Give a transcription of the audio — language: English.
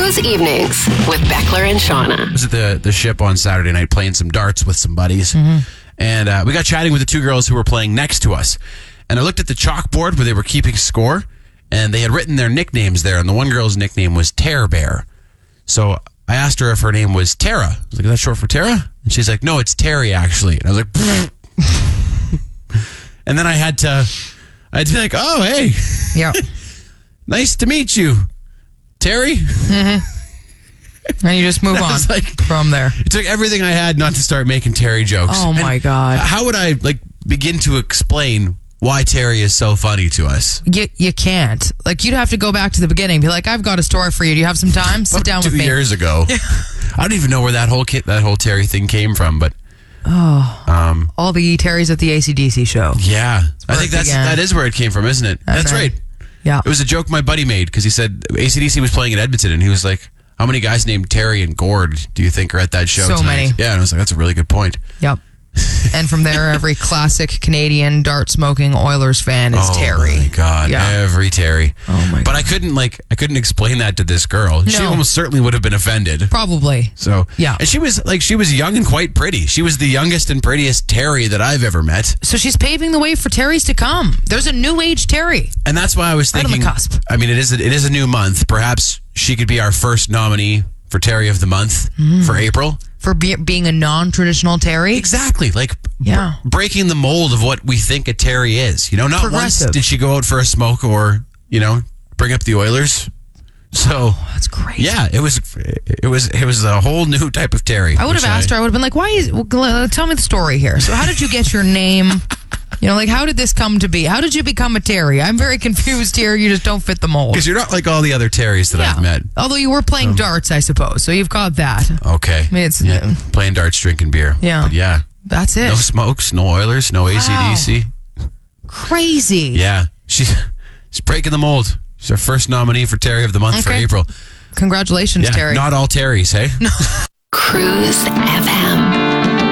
Cruise Evenings with Beckler and Shauna. I was at the ship on Saturday night playing some darts with some buddies. And we got chatting with the two girls who were playing next to us. And I looked at the chalkboard where they were keeping score, and they had written their nicknames there. And the one girl's nickname was Terror Bear. So I asked her if her name was Tara. I was like, is that short for Tara? And she's like, no, it's Terry, actually. And I was like, and then I had to be like, oh, hey. Yeah. Nice to meet you, Terry. And you just move on from there. It took everything I had not to start making Terry jokes. Oh, my God. How would I begin to explain why Terry is so funny to us? You can't. You'd have to go back to the beginning. Be like, I've got a story for you. Do you have some time? Sit down with me. 2 years ago. I don't even know where that whole Terry thing came from, but all the Terrys at the AC/DC show. Yeah. I think that is where it came from, isn't it? That's right. Yeah. It was a joke my buddy made because he said AC/DC was playing in Edmonton, and he was like, how many guys named Terry and Gord do you think are at that show So tonight? many. Yeah, and I was like, that's a really good point. Yep. And from there, every classic Canadian dart-smoking Oilers fan is Terry. Oh, my God. Yeah. Every Terry. Oh, my God. But I couldn't explain that to this girl. She No. almost certainly would have been offended. Probably. So, yeah. And she was young and quite pretty. She was the youngest and prettiest Terry that I've ever met. So she's paving the way for Terrys to come. There's a new age Terry. And that's why I was Right on the thinking, cusp. I mean, it is a new month. Perhaps she could be our first nominee for Terry of the Month for April. For being a non-traditional Terry? Exactly. Breaking the mold of what we think a Terry is. Not once did she go out for a smoke or, bring up the Oilers. So that's great. Yeah, it was a whole new type of Terry. I would have asked her, I would have been like, tell me the story here. So how did you get your name? How did this come to be? How did you become a Terry? I'm very confused here. You just don't fit the mold. Because you're not like all the other Terrys that I've met. Although you were playing darts, I suppose. So you've got that. Okay. I mean, it's playing darts, drinking beer. Yeah. But yeah. That's it. No smokes, no Oilers, no AC/DC. Crazy. Yeah. She's breaking the mold. She's our first nominee for Terry of the Month for April. Congratulations, Terry. Not all Terrys, hey? Cruise FM.